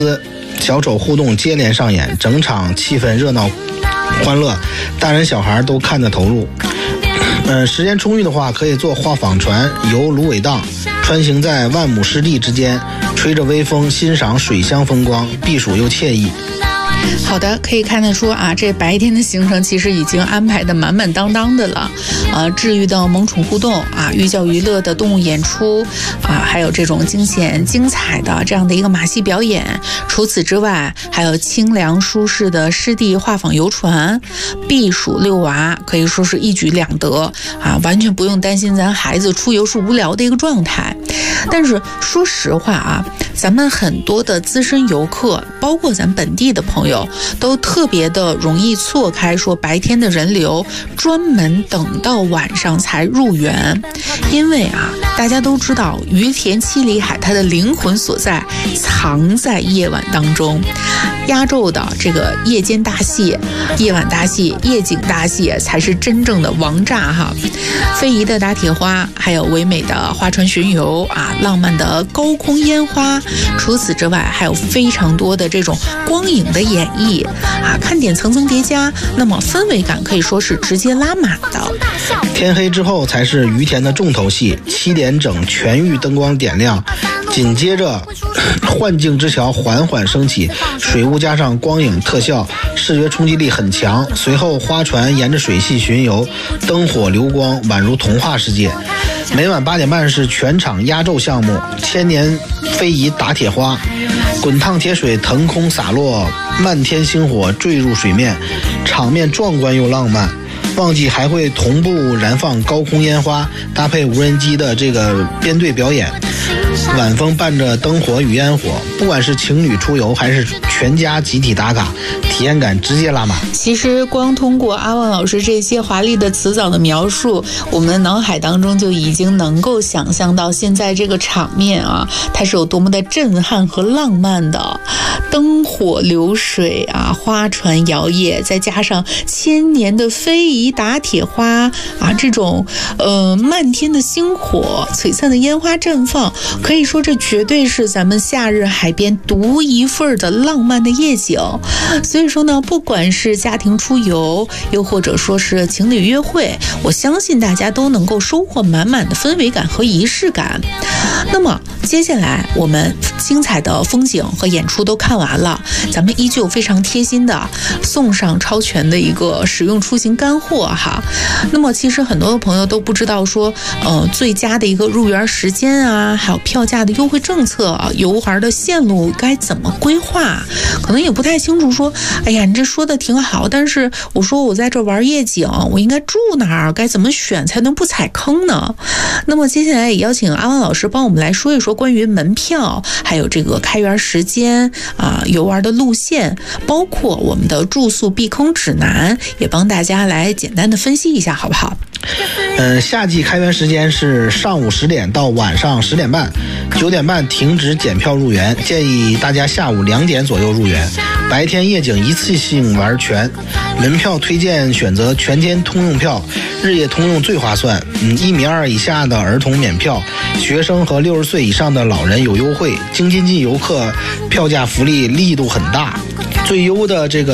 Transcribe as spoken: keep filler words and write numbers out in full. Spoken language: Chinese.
小丑互动接连上演，整场气氛热闹欢乐，大人小孩都看得投入。呃，时间充裕的话，可以坐画舫船游芦苇荡，穿行在万亩湿地之间，吹着微风欣赏水乡风光，避暑又惬意。 好的，可以看得出啊，这白天的行程其实已经安排的满满当当的了。呃，治愈的萌宠互动啊，寓教于乐的动物演出啊，还有这种惊险精彩的这样的一个马戏表演。除此之外，还有清凉舒适的湿地画舫游船，避暑遛娃，可以说是一举两得啊，完全不用担心咱孩子出游是无聊的一个状态。但是说实话啊，咱们很多的资深游客，包括咱本地的朋友，都特别的容易错开说白天的人流，专门等到晚上才入园。因为啊，大家都知道于田七里海它的灵魂所在藏在夜晚当中。压轴的这个夜间大戏、夜晚大戏、夜景大戏才是真正的王炸哈！非遗的打铁花，还有唯美的花船巡游啊，浪漫的高空烟花。除此之外，还有非常多的这种光影的演绎啊，看点层层叠加，那么氛围感可以说是直接拉满的。 天黑之后才是于田的重头戏，七点整全域灯光点亮，紧接着幻境之桥缓缓升起，水雾加上光影特效，视觉冲击力很强。随后花船沿着水系巡游，灯火流光宛如童话世界。每晚八点半是全场压轴项目，千年非遗打铁花，滚烫铁水腾空洒落，漫天星火坠入水面，场面壮观又浪漫。旺季还会同步燃放高空烟花，搭配无人机的这个编队表演，晚风伴着灯火与烟火，不管是情侣出游还是全家集体打卡，体验感直接拉满。 其实光通过阿旺老师这些华丽的词藻的描述，我们脑海当中就已经能够想象到现在这个场面啊，它是有多么的震撼和浪漫的。灯火流水啊，花船摇曳，再加上千年的非遗打铁花啊，这种呃漫天的星火，璀璨的烟花绽放，可以说这绝对是咱们夏日海边独一份的浪漫的夜景。所以说呢，不管是家庭出游，又或者说是情侣约会，我相信大家都能够收获满满的氛围感和仪式感。那么接下来我们精彩的风景和演出都看完了，咱们依旧非常贴心的送上超全的一个实用出行干货哈。那么其实很多的朋友都不知道说呃最佳的一个入园时间啊，还有票价的优惠政策啊，游玩的线路该怎么规划，可能也不太清楚说，哎呀你这说的挺好，但是我说我在这玩夜景，我应该住哪儿，该怎么选才能不踩坑呢？那么接下来也邀请阿旺老师帮我们来说一说关于门票，还有这个开园时间啊，游玩的路线，包括我们的住宿避坑指南，也帮大家来简单的分析一下好不好？ 呃，夏季开园时间是上午十点到晚上十点半，九点半停止检票入园，建议大家下午两点左右入园，白天夜景一次性玩全。门票推荐选择全天通用票，日夜通用最划算。嗯，一米二以下的儿童免票，学生和六十岁以上的老人有优惠。京津冀游客票价福利力度很大，最优的这个